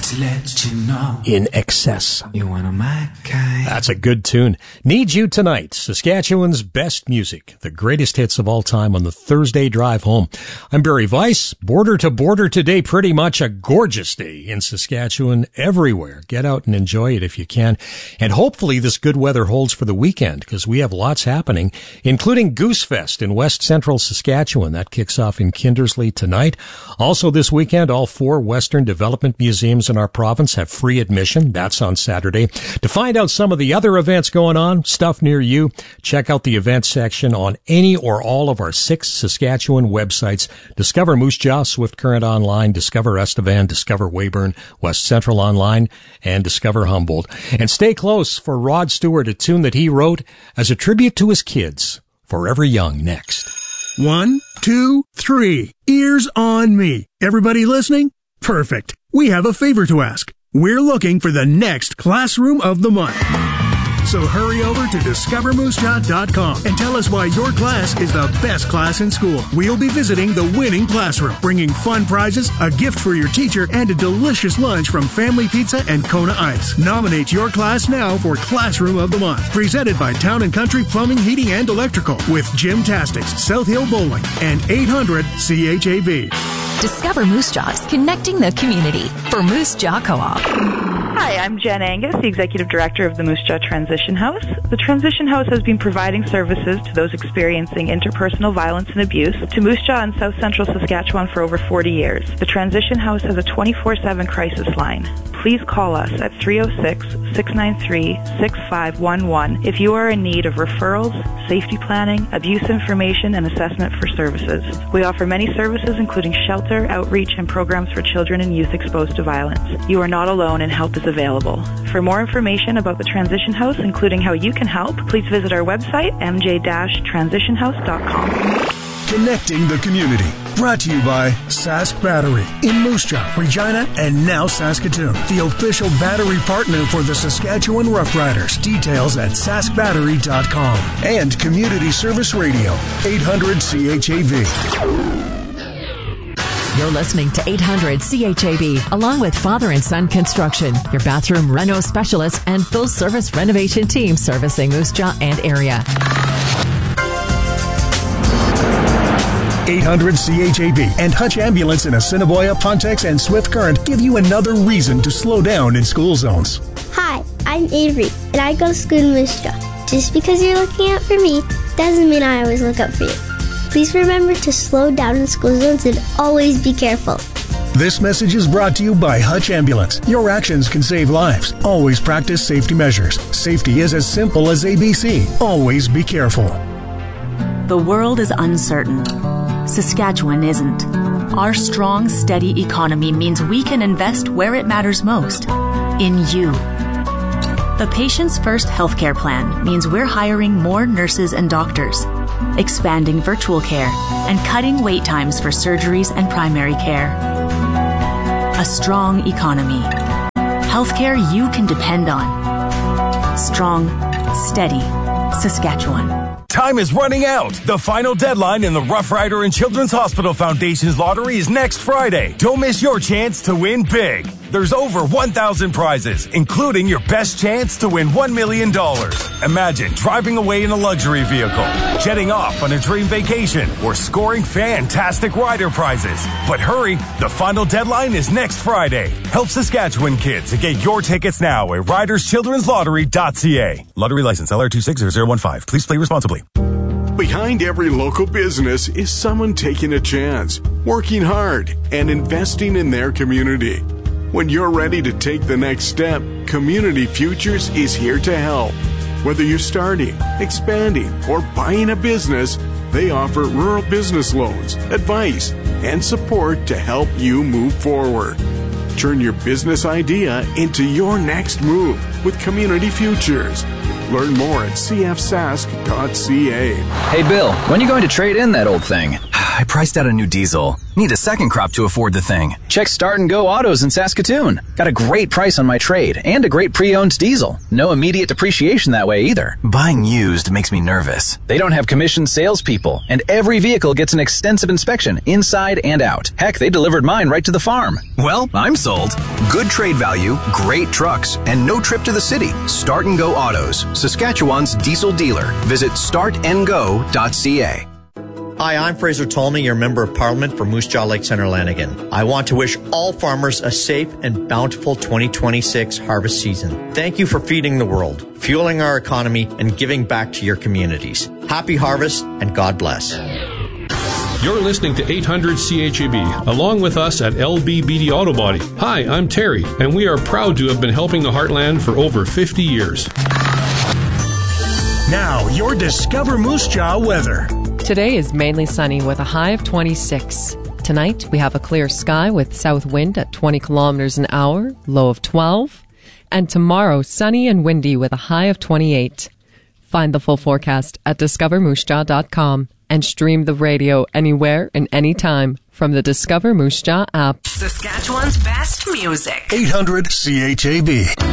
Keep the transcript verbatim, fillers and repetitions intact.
Just to let you know. In Excess. You're one of my kind. That's a good tune. Need You Tonight, Saskatchewan's best music, the greatest hits of all time on the Thursday drive home. I'm Barry Weiss. Border to border today, pretty much a gorgeous day in Saskatchewan everywhere. Get out and enjoy it if you can. And hopefully this good weather holds for the weekend, because we have lots happening, including Goose Fest in West Central Saskatchewan. That kicks off in Kindersley tonight. Also this weekend, all four Western Development Museums in our province have free admission. That's on Saturday. To find out some of the other events going on, stuff near you, check out the events section on any or all of our six Saskatchewan websites. Discover Moose Jaw, Swift Current Online, Discover Estevan, Discover Weyburn, West Central Online, and Discover Humboldt. And stay close for Rod Stewart, a tune that he wrote as a tribute to his kids, Forever Young, next. One, two, three. Ears on me. Everybody listening? Perfect. We have a favor to ask. We're looking for the next Classroom of the Month. So hurry over to discover moose jaw dot com and tell us why your class is the best class in school. We'll be visiting the winning classroom, bringing fun prizes, a gift for your teacher, and a delicious lunch from Family Pizza and Kona Ice. Nominate your class now for Classroom of the Month. Presented by Town and Country Plumbing, Heating, and Electrical with Jim Tastics, South Hill Bowling, and eight hundred C H A B. Discover Moose Jaws, connecting the community for Moose Jaw Co-op. Hi, I'm Jen Angus, the Executive Director of the Moose Jaw Transition House. The Transition House has been providing services to those experiencing interpersonal violence and abuse to Moose Jaw and South Central Saskatchewan for over forty years. The Transition House has a twenty-four seven crisis line. Please call us at three oh six, six nine three, six five one one if you are in need of referrals, safety planning, abuse information, and assessment for services. We offer many services including shelter, outreach, and programs for children and youth exposed to violence. You are not alone and help is available. For more information about the Transition House, including how you can help, please visit our website, m j dash transition house dot com. Connecting the community. Brought to you by Sask Battery in Moose Jaw, Regina, and now Saskatoon. The official battery partner for the Saskatchewan Roughriders. Details at sask battery dot com. And Community Service Radio, eight hundred C H A V. You're listening to eight hundred C H A B, along with Father and Son Construction, your bathroom reno specialist and full-service renovation team servicing Moose Jaw and area. eight hundred C H A B and Hutch Ambulance in Assiniboia, Pontex, and Swift Current give you another reason to slow down in school zones. Hi, I'm Avery, and I go to school in Moose Jaw. Just because you're looking out for me doesn't mean I always look out for you. Please remember to slow down in school zones and always be careful. This message is brought to you by Hutch Ambulance. Your actions can save lives. Always practice safety measures. Safety is as simple as A B C. Always be careful. The world is uncertain. Saskatchewan isn't. Our strong, steady economy means we can invest where it matters most, in you. The Patients First healthcare plan means we're hiring more nurses and doctors, expanding virtual care, and cutting wait times for surgeries and primary care. A strong economy. Healthcare you can depend on. Strong, steady Saskatchewan. Time is running out. The final deadline in the Rough Rider and Children's Hospital Foundation's lottery is next Friday. Don't miss your chance to win big. There's over one thousand prizes, including your best chance to win one million dollars. Imagine driving away in a luxury vehicle, jetting off on a dream vacation, or scoring fantastic rider prizes. But hurry, the final deadline is next Friday. Help Saskatchewan kids and get your tickets now at riders children's lottery dot c a. Lottery license L R two six zero zero one five. Please play responsibly. Behind every local business is someone taking a chance, working hard, and investing in their community. When you're ready to take the next step, Community Futures is here to help. Whether you're starting, expanding, or buying a business, they offer rural business loans, advice, and support to help you move forward. Turn your business idea into your next move with Community Futures. Learn more at c f sask dot c a. Hey, Bill, when are you going to trade in that old thing? I priced out a new diesel. Need a second crop to afford the thing. Check Start and Go Autos in Saskatoon. Got a great price on my trade and a great pre-owned diesel. No immediate depreciation that way either. Buying used makes me nervous. They don't have commissioned salespeople, and every vehicle gets an extensive inspection inside and out. Heck, they delivered mine right to the farm. Well, I'm sold. Good trade value, great trucks, and no trip to the city. Start and Go Autos, Saskatchewan's diesel dealer. Visit start and go dot c a. Hi, I'm Fraser Tolney, your Member of Parliament for Moose Jaw Lake Centre Lanigan. I want to wish all farmers a safe and bountiful twenty twenty-six harvest season. Thank you for feeding the world, fueling our economy, and giving back to your communities. Happy harvest, and God bless. You're listening to eight hundred C H A B, along with us at L B B D Auto Body. Hi, I'm Terry, and we are proud to have been helping the Heartland for over fifty years. Now, your Discover Moose Jaw weather. Today is mainly sunny with a high of twenty-six. Tonight, we have a clear sky with south wind at twenty kilometers an hour, low of twelve. And tomorrow, sunny and windy with a high of twenty-eight. Find the full forecast at discover moose jaw dot com and stream the radio anywhere and anytime from the Discover Moose Jaw app. Saskatchewan's best music. eight hundred C H A B.